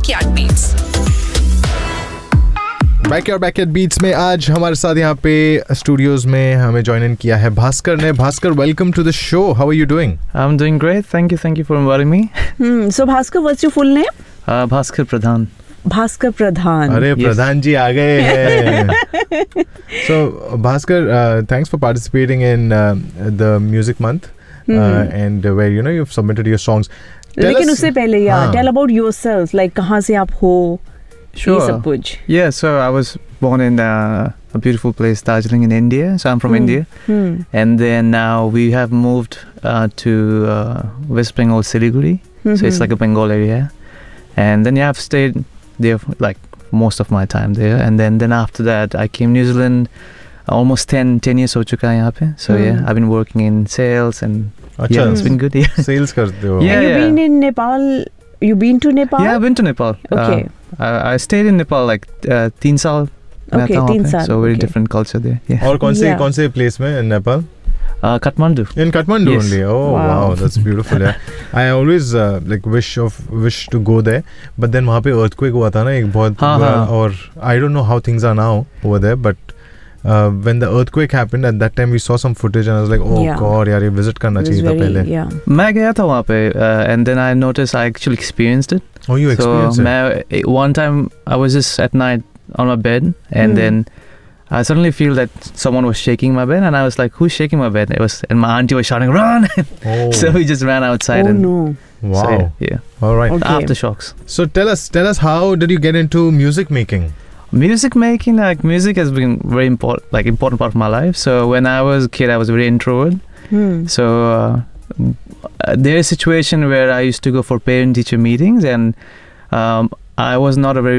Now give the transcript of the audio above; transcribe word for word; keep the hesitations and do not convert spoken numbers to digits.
Backyard Beats. Backyard backyard beats में आज हमारे साथ यहाँ पे स्टूडियोज में हमें ज्वाइन इन किया है भास्कर ने. Bhaskar, welcome to the show. How are you doing? I'm doing great. Thank you. Thank you for inviting me. Hmm. So Bhaskar, what's your full name? Uh, Bhaskar Pradhan. Bhaskar Pradhan. अरे Yes. प्रधान जी आ गए हैं. So Bhaskar, uh, thanks for participating in uh, the music month uh, and uh, where you know you've submitted your songs. Tell लेकिन us- उससे पहले यार, हाँ. tell about yourself. Like कहाँ से आप हो? ये सब कुछ. Yeah, so I was born in uh, a beautiful place, Darjeeling in India. So I'm from Hmm. India. Hmm. And then now we have moved uh, to uh, West Bengal, Siliguri. So it's like a Bengal area. And then yeah, I've stayed there for, like most of my time there. And then, then after that, I came New Zealand. Almost ten, ten years हो चुका है यहाँ पे. So Hmm. yeah, I've been working in sales and अच्छा, yeah, it's been good. Yeah. Sales करते हो. Yeah. And you been in Nepal? You been to Nepal? Yeah, I've been to Nepal. Okay. Uh, I, I stayed in Nepal like uh, तीन साल. मैं Okay, था वहाँ तीन पे. साल, So very okay. different culture there. Yeah. और कौन से Yeah. कौन से प्लेस में in Nepal? Uh, Kathmandu. In Kathmandu Yes. only. Oh wow. Wow. That's beautiful. Yeah. I always uh, like wish of wish to go there, but then वहाँ पे earthquake हुआ था ना एक बहुत हाँ, बुरा, हाँ. और I don't know how things are now over there, but uh, when the earthquake happened at that time we saw some footage and I was like, oh Yeah. god, यार ये visit करना It was चाहिए था very, पहले. yeah. मैं गया था वहाँ पे uh, and then I noticed I actually experienced it. Oh, you experienced so it. मैं one time I was just at night on my bed and Hmm. then I suddenly feel that someone was shaking my bed and I was like, who's shaking my bed? It was and my auntie was shouting, run! Oh, So we just ran outside Oh and no. wow. so, yeah, yeah. All right. Okay. Aftershocks. So tell us, tell us, how did you get into music making? Music making, like music has been very important, like important part of my life. So when I was a kid, I was very introvert. Hmm. So uh, there's a situation where I used to go for parent-teacher meetings, and um, I was not a very